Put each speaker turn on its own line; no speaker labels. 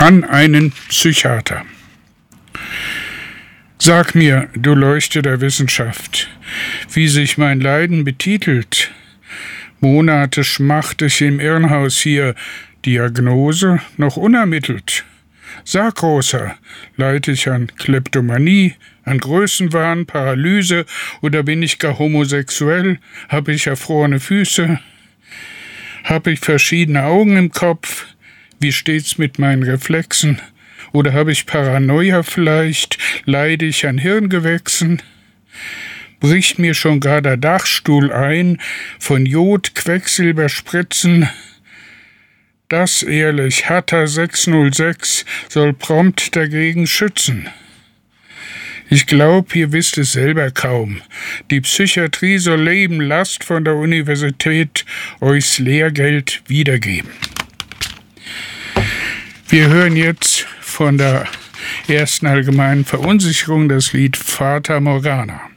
An einen Psychiater. Sag mir, du Leuchte der Wissenschaft, wie sich mein Leiden betitelt. Monate schmacht ich im Irrenhaus hier, Diagnose noch unermittelt. Sag, Großer, leid ich an Kleptomanie, an Größenwahn, Paralyse oder bin ich gar homosexuell? Hab ich erfrorene Füße? Hab ich verschiedene Augen im Kopf? Wie steht's mit meinen Reflexen? Oder habe ich Paranoia vielleicht? Leide ich an Hirngewächsen? Bricht mir schon gar der Dachstuhl ein von Jod, Quecksilberspritzen? Das ehrlich Hatter 606 soll prompt dagegen schützen. Ich glaub, ihr wisst es selber kaum. Die Psychiatrie soll Leben Last von der Universität euchs Lehrgeld wiedergeben. Wir hören jetzt von der ersten allgemeinen Verunsicherung das Lied Fata Morgana.